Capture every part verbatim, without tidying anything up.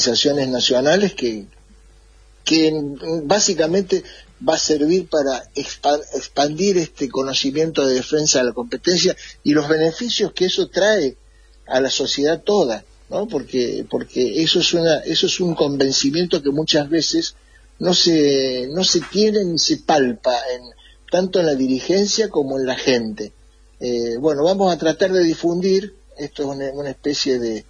organizaciones nacionales que, que básicamente va a servir para expandir este conocimiento de defensa de la competencia y los beneficios que eso trae a la sociedad toda, ¿no? Porque porque eso es una eso es un convencimiento que muchas veces no se no se tiene ni se palpa en tanto en la dirigencia como en la gente. Eh, bueno, vamos a tratar de difundir, esto es una, una especie de,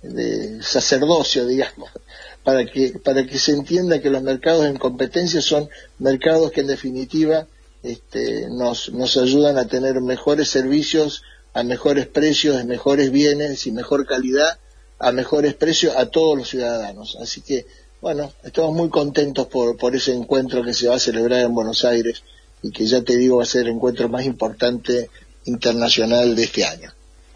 de sacerdocio, digamos, para que para que se entienda que los mercados en competencia son mercados que en definitiva este, nos nos ayudan a tener mejores servicios a mejores precios, mejores bienes y mejor calidad a mejores precios a todos los ciudadanos. Así que, bueno, estamos muy contentos por por ese encuentro que se va a celebrar en Buenos Aires y que ya te digo va a ser el encuentro más importante internacional de este año.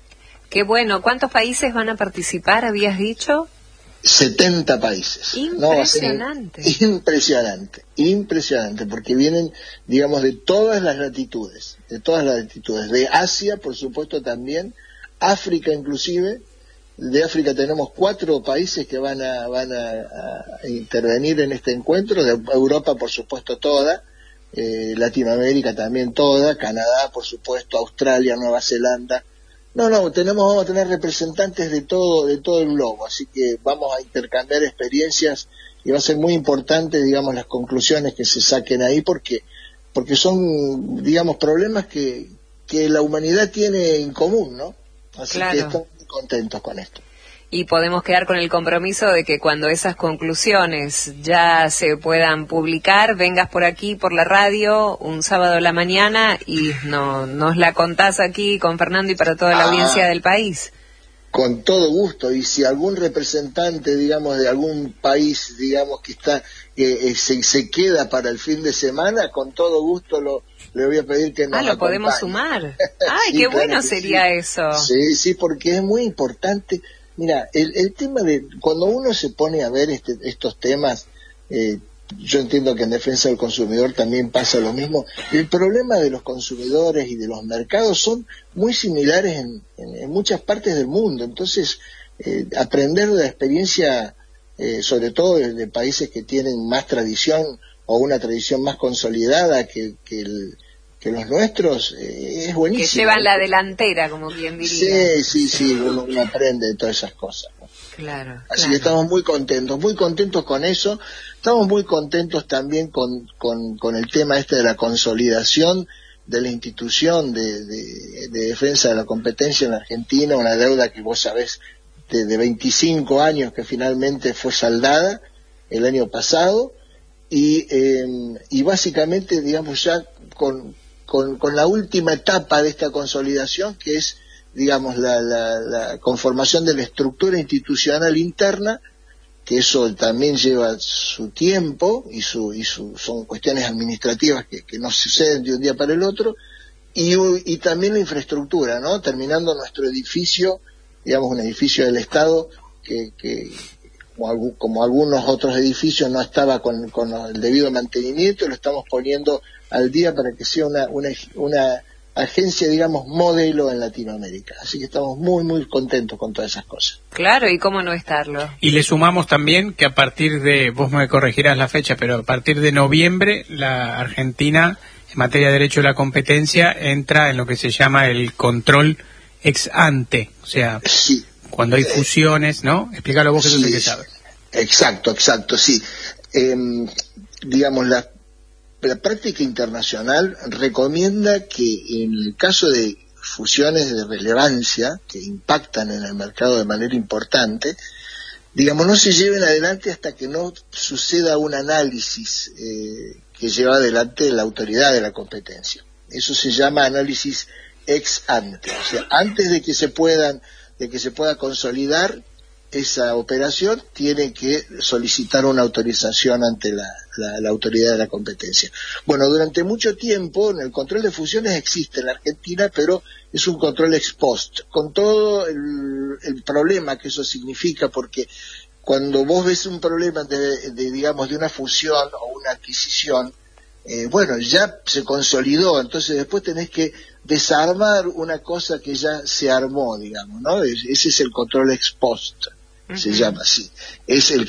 Qué bueno. ¿Cuántos países van a participar, habías dicho? setenta países. Impresionante. No, impresionante, impresionante, porque vienen, digamos, de todas las latitudes, de todas las latitudes, de Asia, por supuesto, también, África inclusive. De África tenemos cuatro países que van a van a, a intervenir en este encuentro, de Europa, por supuesto, toda, eh, Latinoamérica también toda, Canadá, por supuesto, Australia, Nueva Zelanda. No, no, tenemos, vamos a tener representantes de todo, de todo el globo, así que vamos a intercambiar experiencias y va a ser muy importante, digamos, las conclusiones que se saquen ahí, porque, porque son, digamos, problemas que, que la humanidad tiene en común, ¿no? Así claro. que estamos muy contentos con esto. Y podemos quedar con el compromiso de que cuando esas conclusiones ya se puedan publicar, vengas por aquí, por la radio, un sábado a la mañana y no, nos la contás aquí con Fernando y para toda la ah, audiencia del país. Con todo gusto, y si algún representante, digamos, de algún país, digamos, que está eh, se, se queda para el fin de semana, con todo gusto lo le voy a pedir que nos Ah, lo acompañe. podemos sumar. Ay, sí, qué claro bueno sería sí. eso. Sí, sí, porque es muy importante. Mira, el, el tema de cuando uno se pone a ver este, estos temas, eh, yo entiendo que en defensa del consumidor también pasa lo mismo. El problema de los consumidores y de los mercados son muy similares en, en, en muchas partes del mundo. Entonces, eh, aprender de la experiencia, eh, sobre todo de, de países que tienen más tradición o una tradición más consolidada que, que el que los nuestros, eh, es buenísimo. Que llevan la delantera, como quien diría. Sí, sí, sí, uno, uno aprende de todas esas cosas, ¿no? Claro. Así claro. que estamos muy contentos, muy contentos con eso. Estamos muy contentos también con, con, con el tema este de la consolidación de la institución de, de, de defensa de la competencia en la Argentina, una deuda que vos sabés de, de veinticinco años que finalmente fue saldada el año pasado y, eh, y básicamente, digamos, ya con Con, con la última etapa de esta consolidación, que es, digamos, la, la, la conformación de la estructura institucional interna, que eso también lleva su tiempo y su y su son cuestiones administrativas que, que no suceden de un día para el otro, y, y también la infraestructura, ¿no? Terminando nuestro edificio, digamos, un edificio del Estado que, que como, como algunos otros edificios no estaba con, con el debido mantenimiento, lo estamos poniendo al día para que sea una, una, una agencia, digamos, modelo en Latinoamérica. Así que estamos muy, muy contentos con todas esas cosas. Claro, y cómo no estarlo. Y le sumamos también que a partir de, vos me corregirás la fecha, pero a partir de noviembre, la Argentina, en materia de derecho de la competencia, entra en lo que se llama el control ex ante. O sea, sí. Cuando hay fusiones, ¿no? Explícalo vos que sí, tú sé que sabes. Exacto, exacto, sí. Eh, digamos, la La práctica internacional recomienda que en el caso de fusiones de relevancia que impactan en el mercado de manera importante, digamos, no se lleven adelante hasta que no suceda un análisis eh, que lleva adelante la autoridad de la competencia. Eso se llama análisis ex ante, o sea, antes de que se puedan, de que se pueda consolidar esa operación, tiene que solicitar una autorización ante la, la, la autoridad de la competencia. Bueno, durante mucho tiempo el control de fusiones existe en la Argentina, pero es un control ex post, con todo el, el problema que eso significa, porque cuando vos ves un problema de, de digamos, de una fusión o una adquisición, eh, bueno, ya se consolidó, entonces después tenés que desarmar una cosa que ya se armó, digamos, ¿no? Ese es el control ex post. Se llama así, es el